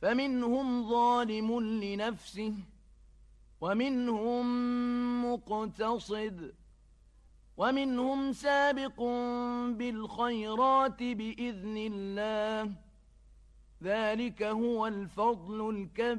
فمنهم ظالم لنفسه ومنهم مقتصد ومنهم سابق بالخيرات بإذن الله ذلك هو الفضل الكبير.